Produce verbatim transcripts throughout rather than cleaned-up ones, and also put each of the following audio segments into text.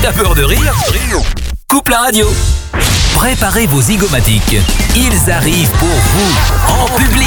T'as peur de rire? Coupe la radio. Préparez vos zygomatiques. Ils arrivent pour vous, en public.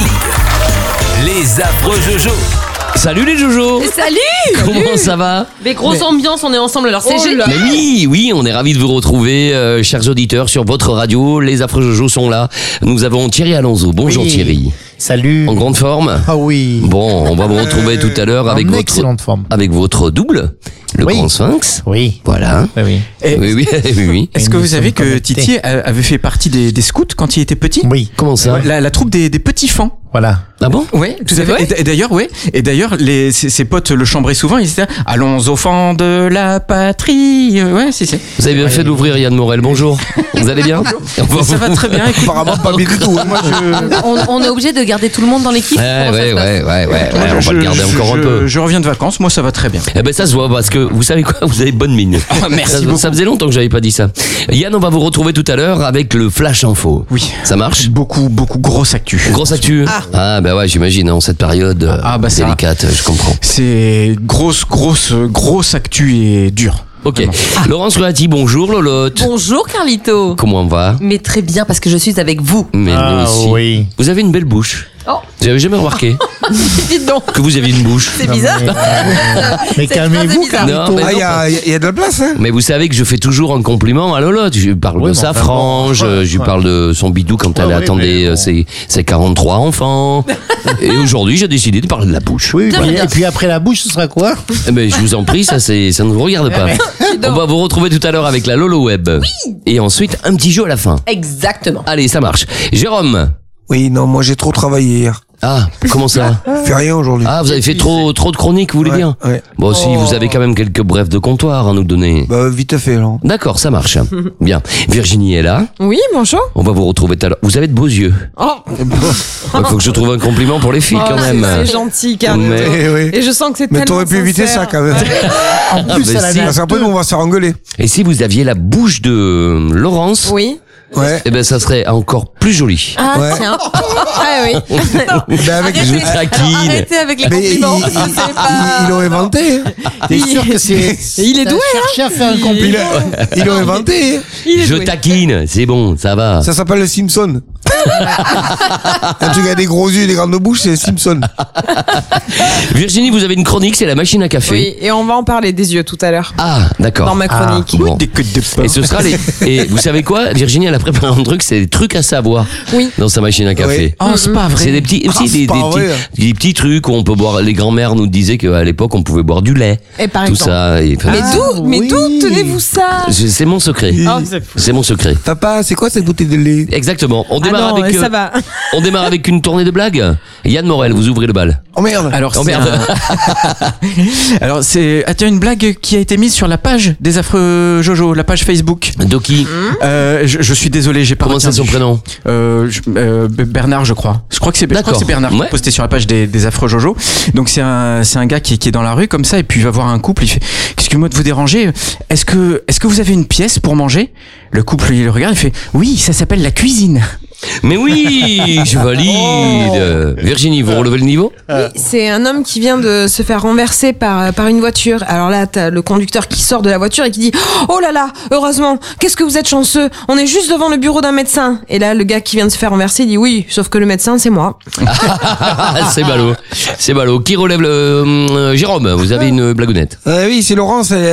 Les affreux Jojo. Salut les Jojo. Salut. Comment ça va? Mais grosse mais... ambiance, on est ensemble alors c'est oh génial. Mais oui, oui, on est ravis de vous retrouver, euh, chers auditeurs, sur votre radio. Les affreux Jojo sont là. Nous avons Thierry Alonso. Bonjour oui. Thierry. Salut. En grande forme? Ah oui. Bon, on va vous retrouver tout à l'heure avec votre forme. avec votre double, le oui. Grand Sphinx. Oui. Voilà. Oui, oui. Et oui, oui, oui, oui. Est-ce que vous savez que Titi avait fait partie des, des scouts quand il était petit? Oui. Comment ça? La, la troupe des, des petits fans. Voilà. Ah bon? Oui, tout à fait. Et d'ailleurs, oui. Et d'ailleurs, les ses, ses potes le chambraient souvent. Ils disaient allons aux fans de la patrie. Ouais, c'est ça. Vous avez bien fait d'ouvrir Yann Morel. Bonjour. Vous allez bien? Ça va très bien. Apparemment pas bien du tout. Moi, je... on, on est obligé de garder tout le monde dans l'équipe. Ouais, ouais, ouais, ouais, ouais, ouais. On je, va le garder je, encore je, un peu. Je reviens de vacances. Moi, ça va très bien. Eh ben, ça se voit parce que vous savez quoi? Vous avez bonne mine. Oh, merci ça, beaucoup. Ça faisait longtemps que j'avais pas dit ça. Yann, on va vous retrouver tout à l'heure avec le Flash Info. Oui. Ça marche? Beaucoup, beaucoup grosse actu. Grosse actu. Ah, ah bah ouais, j'imagine, en cette période ah, bah délicate, ça, je comprends. C'est grosse, grosse, grosse actu et dure. Ok. Ah. Laurence Ruati, bonjour Lolotte. Bonjour Carlito. Comment on va? Mais très bien parce que je suis avec vous. Mais ah, nous aussi. Oui. Vous avez une belle bouche. Oh. J'avais jamais remarqué. Dites donc. Que vous aviez une bouche. C'est bizarre. Mais, mais calmez-vous, Carlito. Il ah, y, y a de la place, hein. Mais vous savez que je fais toujours un compliment à Lolotte. Je lui parle oui, de sa frange, bon, ouais, je lui ouais. parle de son bidou quand ouais, elle ouais, attendait bon. ses, ses quarante-trois enfants. Et aujourd'hui, j'ai décidé de parler de la bouche. Oui, oui. Et puis après la bouche, ce sera quoi? Mais je vous en prie, ça, c'est, ça ne vous regarde pas. On va vous retrouver tout à l'heure avec la Lolo Web. Oui. Et ensuite, un petit jeu à la fin. Exactement. Allez, ça marche. Jérôme. Oui, non, moi j'ai trop travaillé hier. Ah, comment ça? Je fais rien aujourd'hui. Ah, vous avez fait trop, trop de chroniques, vous voulez ouais, dire? Ouais. Bon, oh. si, vous avez quand même quelques brefs de comptoir à nous donner. Bah, vite fait, là. D'accord, ça marche. Bien. Virginie est là. Oui, bonjour. On va vous retrouver tout à l'heure. Vous avez de beaux yeux. Oh. Il faut que je trouve un compliment pour les filles, oh, quand même. C'est gentil, Carl. Mais... Et, oui. Et je sens que c'est Mais tellement t'aurais pu éviter ça, quand même. En plus, ah, ça si. Parce qu'après, nous, on va se faire engueuler. Et si vous aviez la bouche de Laurence? Oui. Ouais. Eh ben, ça serait encore plus joli. Ah, ouais. tiens. Ah oui. Ben avec arrêtez, je taquine. Arrêtez avec les mais compliments. Il, il, pas... il, ils l'ont inventé. T'es sûr que c'est... Il est doué, hein. Cherché à faire un compliment. Ils l'ont inventé. Je taquine, c'est bon, ça va. Ça s'appelle le Simpson. Quand tu as des gros yeux et des grandes bouches, c'est Simpson. Virginie, vous avez une chronique, c'est la machine à café. Oui, et on va en parler des yeux tout à l'heure. Ah, d'accord. Dans ma chronique. Ah, bon. Des queues de pain. Et ce sera les. Et vous savez quoi? Virginie, elle a préparé un truc, c'est des trucs à savoir. Oui. Dans sa machine à café. Oui. Oh, c'est pas vrai. C'est des petits, aussi Ah, des, des, pas petits, vrai. des petits trucs où on peut boire. Les grands-mères nous disaient qu'à l'époque, on pouvait boire du lait. Et par tout exemple. ça. Et, enfin, Mais Ah, d'où, mais oui. d'où tenez-vous ça? c'est c'est mon secret. Oh, c'est fou. C'est mon secret. Papa, c'est quoi cette bouteille de lait? Exactement. On Ah démarre non, avec. ça euh, va. On démarre avec une tournée de blagues. Yann Morel, vous ouvrez le bal. Oh merde. Alors, Oh c'est merde. un- Alors, c'est ah, tiens, une blague qui a été mise sur la page des affreux Jojo, la page Facebook. Doki. Euh, je, je suis désolé, j'ai pas Comment c'est retenu. son prénom? Euh, je- euh, B- Bernard, je crois. Je crois que c'est, je crois D'accord. que c'est Bernard qui Ouais. a posté sur la page des, des affreux Jojo. Donc c'est un, c'est un gars qui, qui est dans la rue comme ça et puis il va voir un couple. Il fait, excusez-moi de vous déranger. Est-ce que, est-ce que vous avez une pièce pour manger? Le couple il le regarde, il fait, oui, ça s'appelle la cuisine. Mais oui, je valide. Virginie, vous relevez le niveau? Oui, c'est un homme qui vient de se faire renverser par, par une voiture. Alors là, t'as le conducteur qui sort de la voiture et qui dit « Oh là là, heureusement, qu'est-ce que vous êtes chanceux, on est juste devant le bureau d'un médecin. » Et là, le gars qui vient de se faire renverser, il dit « Oui, sauf que le médecin, c'est moi. » C'est ballot. C'est ballot. Qui relève le... euh, Jérôme, vous avez une blagounette? Euh, oui, c'est Laurence. Elle,